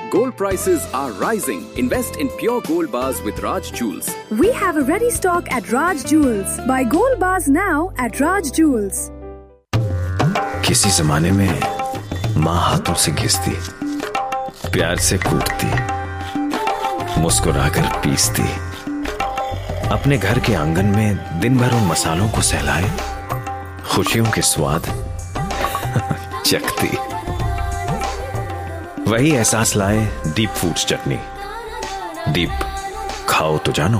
Gold prices are rising. Invest in pure gold bars with Raj Jewels. We have a ready stock at Raj Jewels. Buy gold bars now at Raj Jewels. किसी जमाने में माँ हाथों से घिसती, प्यार से कूटती, मुस्कुराकर पीसती, अपने घर के आंगन में दिन भर उन मसालों को सहलाए, खुशियों के स्वाद चखती। वही एहसास लाए दीप फूड्स चटनी। दीप, खाओ तो जानो।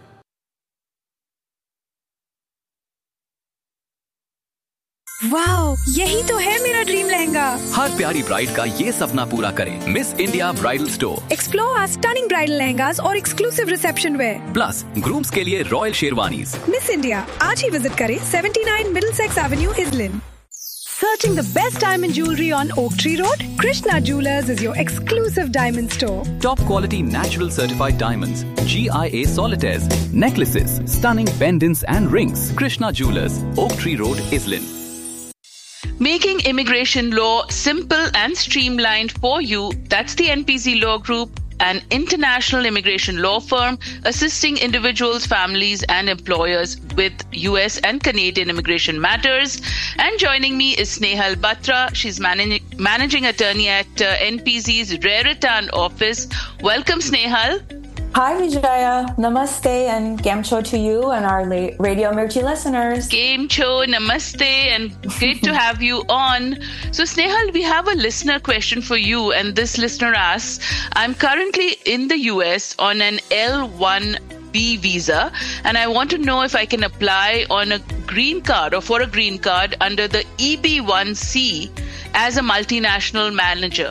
वाओ, यही तो है मेरा ड्रीम लहंगा। हर प्यारी ब्राइड का ये सपना पूरा करें miss India bridal store. Explore our stunning bridal lehengas और exclusive reception where. Plus grooms के लिए रॉयल शेरवानीज। मिस इंडिया, आज ही विजिट करें 79 Middlesex Avenue, Islin. Searching the best diamond jewelry on Oak Tree Road? Krishna Jewelers is your exclusive diamond store. Top quality natural certified diamonds, GIA solitaires, necklaces, stunning pendants and rings. Krishna Jewelers, Oak Tree Road, Islin. Making immigration law simple and streamlined for you. That's the NPZ Law Group, an international immigration law firm assisting individuals, families, and employers with US and Canadian immigration matters. And joining me is Snehal Batra. She's managing attorney at NPZ's Raritan office. Welcome, Snehal. Hi Vijaya, namaste and gamcho to you and our Radio Mirchi listeners. Gamcho, namaste, and great to have you on. So Snehal, we have a listener question for you, and this listener asks, I'm currently in the US on an L1B visa, and I want to know if I can apply on a green card or for a green card under the EB1C as a multinational manager.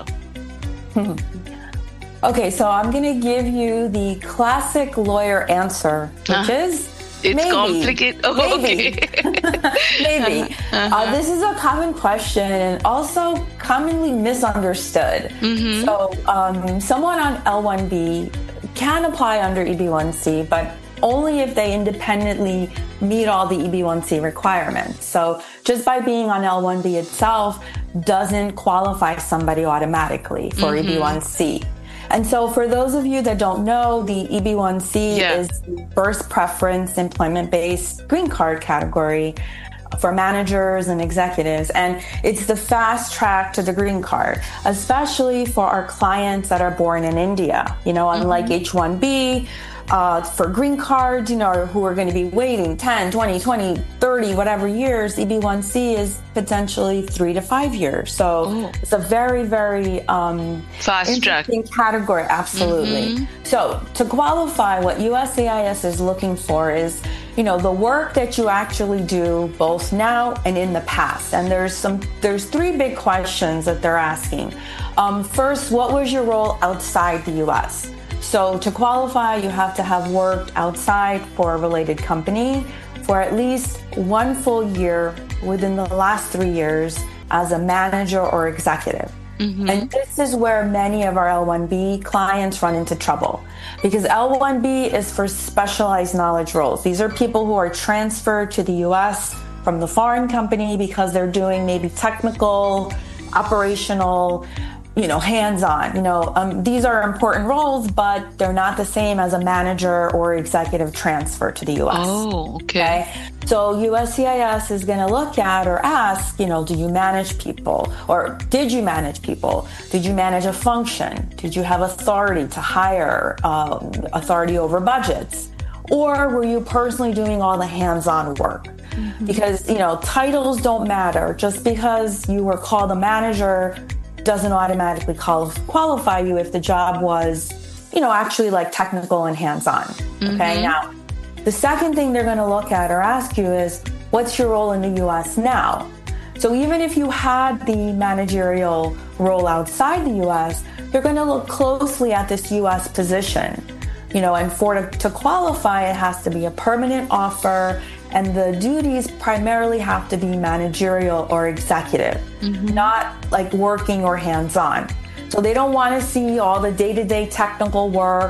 Okay, so I'm going to give you the classic lawyer answer, which is it's maybe, complicated. Oh, maybe. Okay. Maybe. This is a common question and also commonly misunderstood. Mm-hmm. So someone on L1B can apply under EB1C, but only if they independently meet all the EB1C requirements. So just by being on L1B itself doesn't qualify somebody automatically for EB1C. And so for those of you that don't know, the EB1C is first preference employment-based green card category for managers and executives. And it's the fast track to the green card, especially for our clients that are born in India. You know, unlike H1B, for green cards, you know, who are going to be waiting 10, 20, 30, whatever years, EB1C is potentially 3 to 5 years. So it's a very, very fast track category. Absolutely. So to qualify, what USCIS is looking for is, you know, the work that you actually do both now and in the past. And there's 3 big questions that they're asking. First, what was your role outside the US? So to qualify, you have to have worked outside for a related company for at least 1 full year within the last 3 years as a manager or executive. And this is where many of our L1B clients run into trouble, because L1B is for specialized knowledge roles. These are people who are transferred to the US from the foreign company because they're doing maybe technical, operational, you know, hands-on, you know, these are important roles, but they're not the same as a manager or executive transfer to the U.S. Oh, okay. So USCIS is going to look at or ask, you know, do you manage people, or did you manage people? Did you manage a function? Did you have authority to hire, authority over budgets? Or were you personally doing all the hands-on work? Because, you know, titles don't matter. Just because you were called a manager doesn't automatically qualify you if the job was, you know, actually like technical and hands-on. Okay. Now, the second thing they're going to look at or ask you is, what's your role in the U.S. now? So even if you had the managerial role outside the U.S., you're going to look closely at this U.S. position, you know, and to qualify, it has to be a permanent offer. And the duties primarily have to be managerial or executive, not like working or hands-on. So they don't want to see all the day-to-day technical work.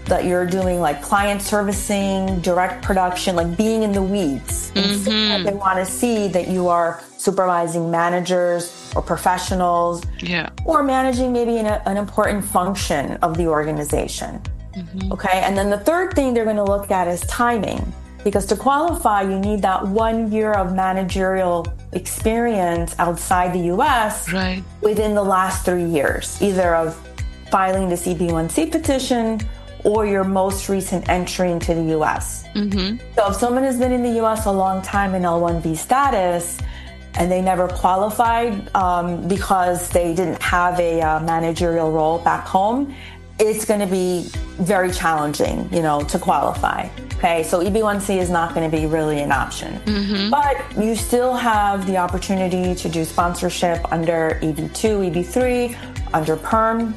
that you're doing like client servicing, direct production, like being in the weeds. Instead, they want to see that you are supervising managers or professionals, or managing maybe an important function of the organization. Okay, and then the third thing they're going to look at is timing, because to qualify, you need that 1 year of managerial experience outside the U.S. within the last 3 years, either of filing this EB1C petition or your most recent entry into the U.S. So if someone has been in the U.S. a long time in L1B status and they never qualified because they didn't have a managerial role back home, it's going to be very challenging, to qualify. Okay, so EB1C is not going to be really an option. But you still have the opportunity to do sponsorship under EB2, EB3, under PERM.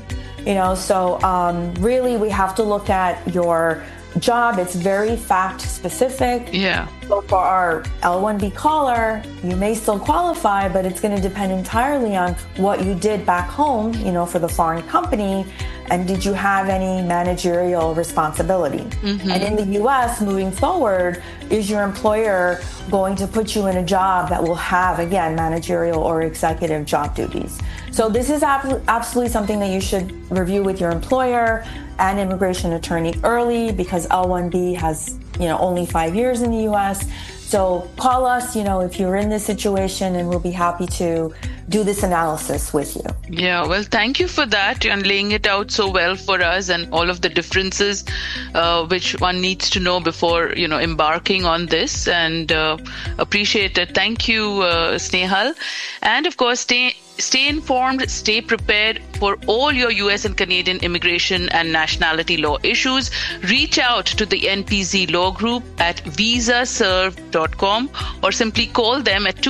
So really we have to look at your job. It's very fact specific. So for our L1B caller, you may still qualify, but it's going to depend entirely on what you did back home, for the foreign company. And did you have any managerial responsibility? And in the U.S., moving forward, is your employer going to put you in a job that will have, again, managerial or executive job duties? So this is absolutely something that you should review with your employer and immigration attorney early, because L1B has, only 5 years in the U.S. So call us, if you're in this situation, and we'll be happy to do this analysis with you. Yeah, well, thank you for that and laying it out so well for us, and all of the differences which one needs to know before, embarking on this, and appreciate it. Thank you, Snehal. And of course, stay informed, stay prepared for all your US and Canadian immigration and nationality law issues. Reach out to the NPZ Law Group at visaserve.com or simply call them at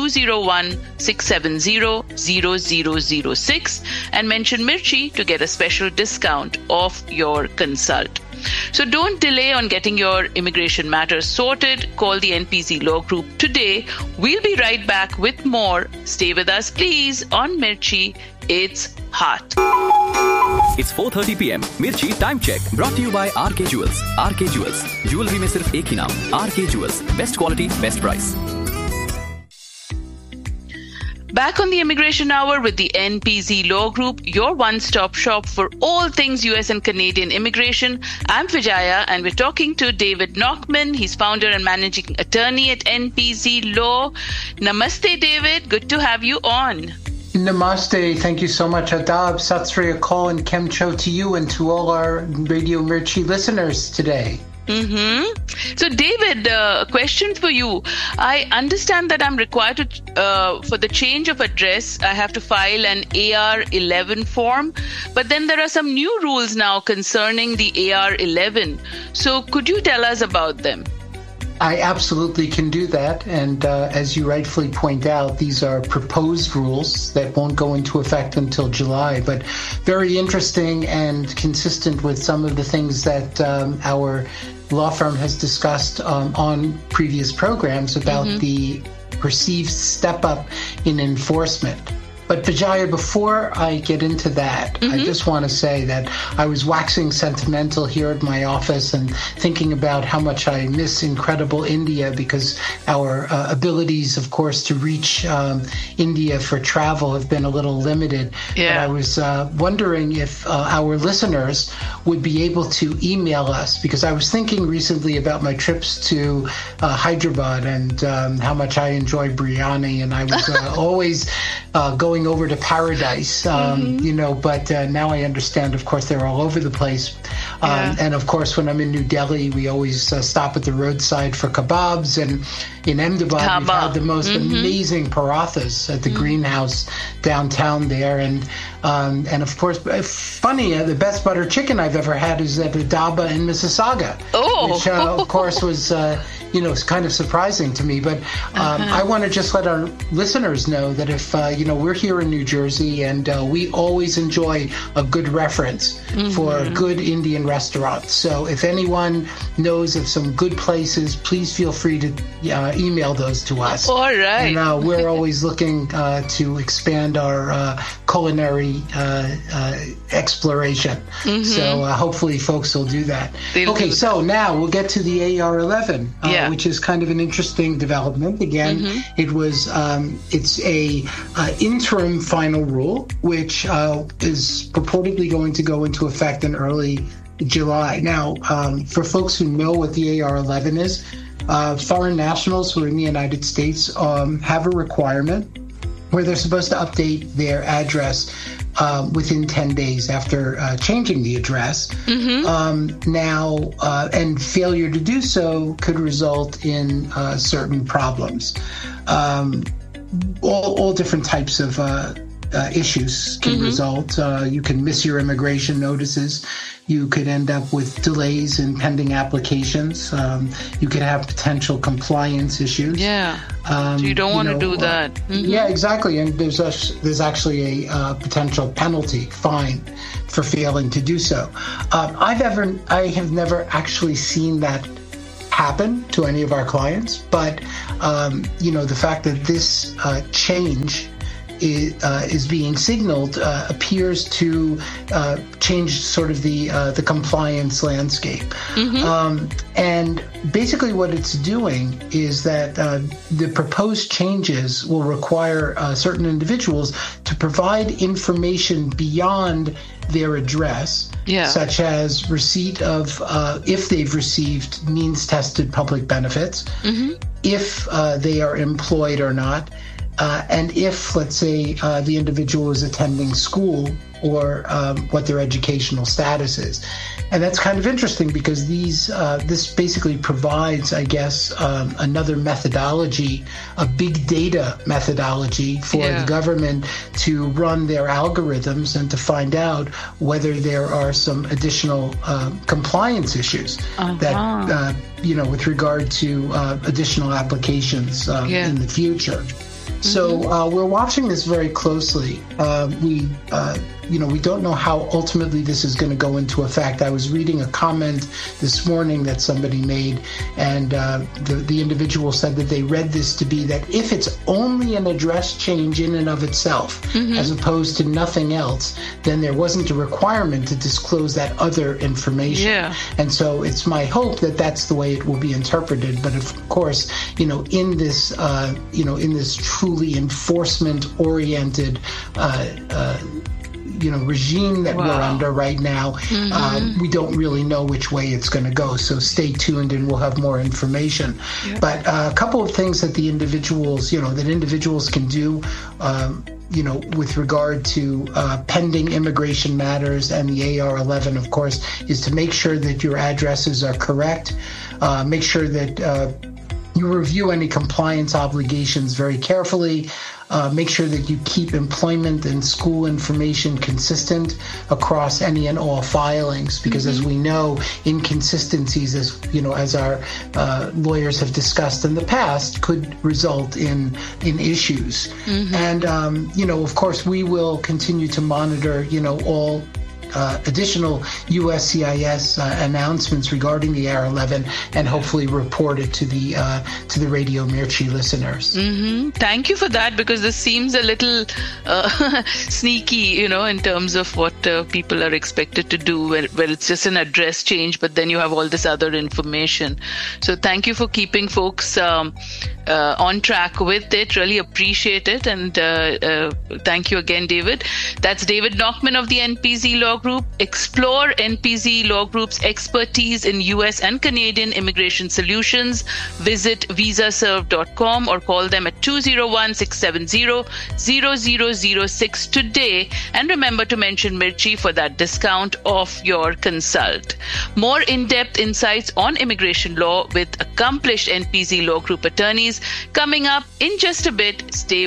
201-670-0006 and mention Mirchi to get a special discount off your consult. So don't delay on getting your immigration matters sorted. Call the NPZ Law Group today. We'll be right back with more. Stay with us, please, on Mirchi. It's hot. It's 4:30 p.m. Mirchi time check brought to you by RK Jewels. RK Jewels, jewelry में सिर्फ एक ही नाम. RK Jewels, best quality, best price. Back on the Immigration Hour with the NPZ Law Group, your one-stop shop for all things US and Canadian immigration. I'm Vijaya, and we're talking to David Nachman. He's founder and managing attorney at NPZ Law. Namaste, David. Good to have you on. Namaste. Thank you so much. Adab, Sat Sri Akal, and Kemcho to you and to all our Radio Mirchi listeners today. So, David, a question for you. I understand that I'm required to, for the change of address, I have to file an AR-11 form. But then there are some new rules now concerning the AR-11. So, could you tell us about them? I absolutely can do that. And as you rightfully point out, these are proposed rules that won't go into effect until July, but very interesting and consistent with some of the things that our law firm has discussed on previous programs about the perceived step up in enforcement. But Vijaya, before I get into that, I just want to say that I was waxing sentimental here at my office and thinking about how much I miss incredible India, because our abilities, of course, to reach India for travel have been a little limited. Yeah. But I was wondering if our listeners would be able to email us, because I was thinking recently about my trips to Hyderabad and how much I enjoy biryani, and I was always going over to Paradise, but now I understand, of course, they're all over the place. And of course, when I'm in New Delhi, we always stop at the roadside for kebabs. And in Ahmedabad, we've had the most amazing parathas at the greenhouse downtown there. And of course, funny, the best butter chicken I've ever had is at the Dhaba in Mississauga, which of course was is kind of surprising to me. But I want to just let our listeners know that if, we're here in New Jersey, and we always enjoy a good reference for good Indian restaurants. So if anyone knows of some good places, please feel free to email those to us. All right. And we're always looking to expand our culinary exploration. So hopefully folks will do that. Okay, so now we'll get to the AR11, which is kind of an interesting development. Again, it was it's a interim final rule, which is purportedly going to go into effect in early July. Now, for folks who know what the AR11 is, foreign nationals who are in the United States have a requirement where they're supposed to update their address within 10 days after changing the address. And failure to do so could result in certain problems. All different types of issues can result. You can miss your immigration notices. You could end up with delays in pending applications. You could have potential compliance issues. So you don't want to do that. Yeah, exactly. And there's actually a potential penalty, fine, for failing to do so. I have never actually seen that happen to any of our clients, but the fact that this change is being signaled appears to change sort of the compliance landscape. And basically what it's doing is that the proposed changes will require certain individuals to provide information beyond their address, such as receipt of, if they've received means-tested public benefits, if they are employed or not, and if, let's say, the individual is attending school, or what their educational status is. And that's kind of interesting because this basically provides, I guess, another methodology, a big data methodology for the government to run their algorithms and to find out whether there are some additional compliance issues that, with regard to additional applications in the future. So we're watching this very closely. We don't know how ultimately this is going to go into effect. I was reading a comment this morning that somebody made, and the individual said that they read this to be that if it's only an address change in and of itself, as opposed to nothing else, then there wasn't a requirement to disclose that other information. And so it's my hope that that's the way it will be interpreted. But of course, in this truly enforcement-oriented regime that we're under right now, we don't really know which way it's going to go. So stay tuned and we'll have more information. But a couple of things that the individuals, that individuals can do, with regard to pending immigration matters and the AR-11, of course, is to make sure that your addresses are correct. Make sure that you review any compliance obligations very carefully. Make sure that you keep employment and school information consistent across any and all filings, because as we know, inconsistencies, as our lawyers have discussed in the past, could result in issues. And of course, we will continue to monitor all additional USCIS announcements regarding the AR-11 and hopefully report it to the Radio Mirchi listeners. Thank you for that, because this seems a little sneaky, in terms of what people are expected to do, where it's just an address change, but then you have all this other information. So thank you for keeping folks on track with it. Really appreciate it. And thank you again, David. That's David Nachman of the NPZ Law Group. Explore NPZ Law Group's expertise in U.S. and Canadian immigration solutions. Visit visaserve.com or call them at 201-670-0006 today. And remember to mention Mirchi for that discount off your consult. More in-depth insights on immigration law with accomplished NPZ Law Group attorneys coming up in just a bit. Stay